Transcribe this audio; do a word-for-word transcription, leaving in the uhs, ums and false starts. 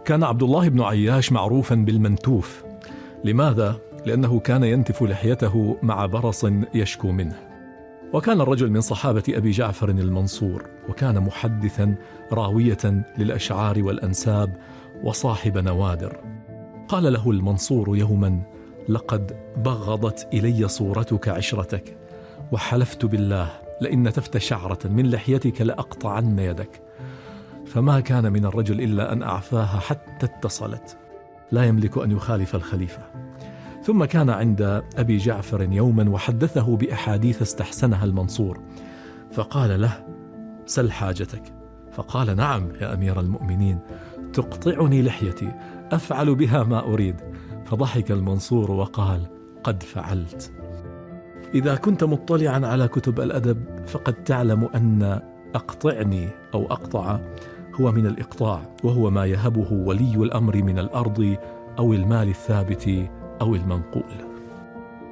كان عبد الله بن عياش معروفا بالمنتوف. لماذا؟ لأنه كان ينتف لحيته مع برص يشكو منه. وكان الرجل من صحابة أبي جعفر المنصور، وكان محدثا راوية للأشعار والأنساب وصاحب نوادر. قال له المنصور يوما: لقد بغضت إلي صورتك عشرتك، وحلفت بالله لئن نتفت شعرة من لحيتك لأقطعن يدك. فما كان من الرجل إلا أن أعفاها حتى اتصلت، لا يملك أن يخالف الخليفة. ثم كان عند أبي جعفر يوما وحدثه بأحاديث استحسنها المنصور، فقال له: سل حاجتك. فقال: نعم يا أمير المؤمنين، تقطعني لحيتي، أفعل بها ما أريد. فضحك المنصور وقال: قد فعلت. إذا كنت مطلعا على كتب الأدب فقد تعلم أن أقطعني أو أقطع هو من الإقطاع، وهو ما يهبه ولي الأمر من الأرض أو المال الثابت أو المنقول.